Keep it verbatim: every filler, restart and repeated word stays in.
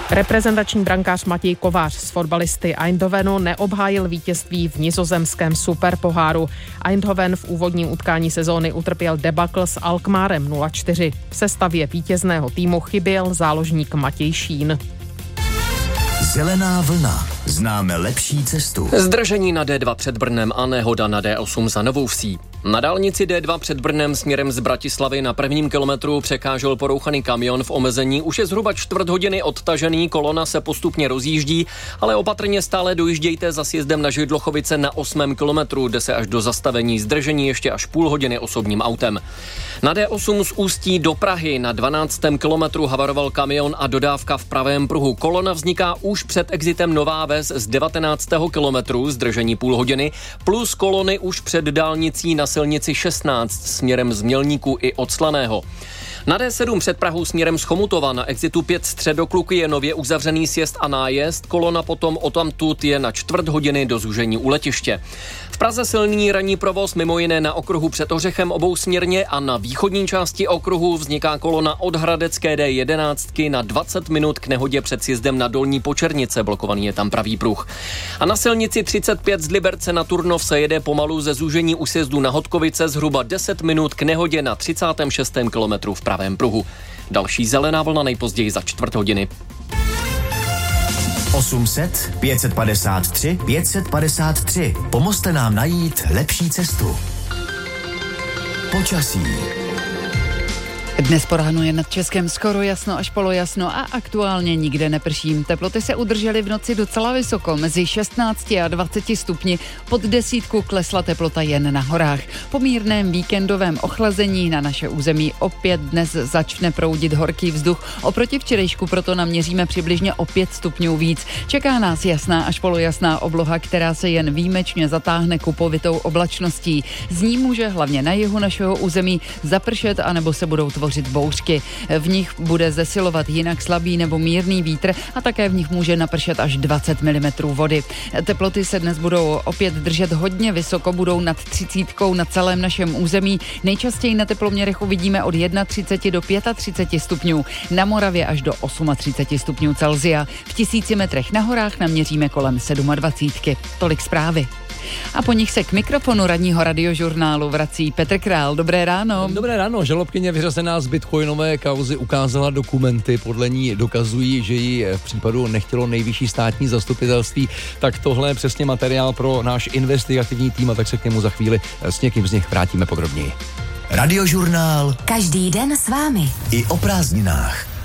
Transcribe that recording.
Reprezentační brankář Matěj Kovář z fotbalisty Eindhovenu neobhájil vítězství v nizozemském superpoháru. Eindhoven v úvodním utkání sezóny utrpěl debakl s Alkmaarem nula čtyři. V sestavě vítězného týmu chyběl záložník Matěj Šín. Zelená vlna. Známe lepší cestu. Zdržení na D dva před Brnem a nehoda na D osm za Novou Vsí. Na dálnici D dva před Brnem směrem z Bratislavy na prvním kilometru překážel porouchaný kamion v omezení. Už je zhruba čtvrt hodiny odtažený, kolona se postupně rozjíždí, ale opatrně stále dojíždějte za sjezdem na Židlochovice na osmém kilometru, jde se až do zastavení. Zdržení ještě až půl hodiny osobním autem. Na D osm z Ústí do Prahy na dvanáctém kilometru havaroval kamion a dodávka v pravém pruhu. Kolona vzniká už před exitem Nová Ves z devatenáctého kilometru, zdržení půl hodiny, plus kolony už před dálnicí na silnici šestnáct směrem z Mělníku i od Slaného. Na D sedm před Prahou směrem z Chomutova na exitu pět Středokluky je nově uzavřený sjezd a nájezd, kolona potom odtamtud je na čtvrt hodiny do zúžení u letiště. V Praze silný ranní provoz mimo jiné na okruhu před Ořechem obousměrně a na východní části okruhu vzniká kolona od Hradecké D jedenáct na dvacet minut k nehodě před sjezdem na Dolní Počernice, blokovaný je tam pravý pruh. A na silnici třicet pět z Liberce na Turnov se jede pomalu ze zúžení u sjezdu na Hodkovice zhruba deset minut k nehodě na třicátém šestém kilometru v pravém pruhu. Další zelená vlna nejpozději za čtvrt hodiny. osm set, pět set padesát tři, pět set padesát tři. Pomozte nám najít lepší cestu. Počasí. Dnes po ránu je nad Českem skoro jasno až polojasno a aktuálně nikde neprší. Teploty se udržely v noci docela vysoko, mezi šestnácti a dvaceti stupni, pod desítku klesla teplota jen na horách. Po mírném víkendovém ochlazení na naše území opět dnes začne proudit horký vzduch. Oproti včerejšku proto naměříme přibližně o pět stupňů víc. Čeká nás jasná až polojasná obloha, která se jen výjimečně zatáhne kupovitou oblačností. Z ní může hlavně na jihu našeho území zapršet anebo se budou tvořit bouřky. V nich bude zesilovat jinak slabý nebo mírný vítr a také v nich může napršet až dvacet milimetrů vody. Teploty se dnes budou opět držet hodně vysoko, budou nad třicítkou na celém našem území. Nejčastěji na teploměrech uvidíme od třicet jedna do třiceti pěti stupňů, na Moravě až do třiceti osmi stupňů Celsia. V tisíci metrech na horách naměříme kolem dvacítky sedm. Tolik zprávy. A po nich se k mikrofonu ranního radiožurnálu vrací Petr Král. Dobré ráno. Dobré ráno. Žalobkyně vyřazená z bitcoinové kauzy ukázala dokumenty. Podle ní dokazují, že ji v případu nechtělo nejvyšší státní zastupitelství. Tak tohle je přesně materiál pro náš investigativní tým a tak se k němu za chvíli s někým z nich vrátíme podrobněji. Radiožurnál. Každý den s vámi. I o prázdninách.